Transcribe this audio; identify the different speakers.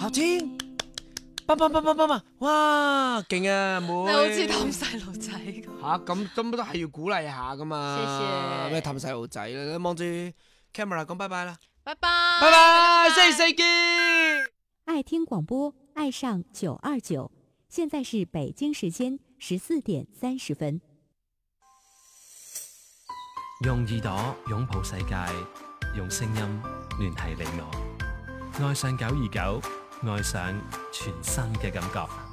Speaker 1: 合天，棒！哇，勁啊，妹！
Speaker 2: 你好似氹細路仔咁。
Speaker 1: 嚇，咁都係要鼓勵下噶嘛。
Speaker 2: 謝謝
Speaker 1: 咩氹細路仔啦？你望住 camera 講拜拜啦，
Speaker 2: 拜拜，
Speaker 1: 拜拜，星期四見。
Speaker 3: 爱听广播，爱上929，现在是北京时间14:30。
Speaker 4: 用耳朵擁抱世界，用聲音聯繫你我。愛上929，愛上全新嘅感覺。